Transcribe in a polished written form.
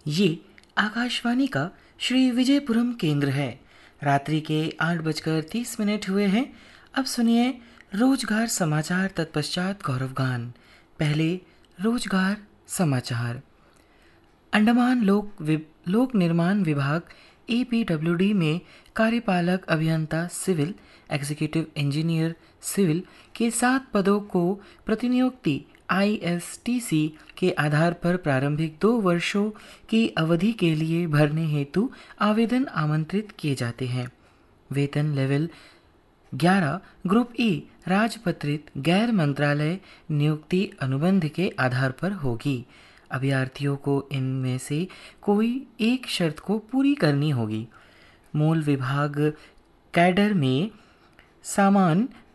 ये आकाशवाणी का श्री विजयपुरम केंद्र है। रात्रि के 8:30 हुए हैं। अब सुनिए रोजगार समाचार, तत्पश्चात गौरव गान। पहले रोजगार समाचार। अंडमान लोक निर्माण विभाग APWD में कार्यपालक अभियंता सिविल, एग्जीक्यूटिव इंजीनियर सिविल के 7 पदों को प्रतिनियुक्ति ISTC के आधार पर प्रारंभिक 2 वर्षों की अवधि के लिए भरने हेतु आवेदन आमंत्रित किए जाते हैं। वेतन लेवल 11 ग्रुप E राजपत्रित गैर मंत्रालय नियुक्ति अनुबंध के आधार पर होगी। अभ्यर्थियों को इनमें से कोई एक शर्त को पूरी करनी होगी। मूल विभाग कैडर में समान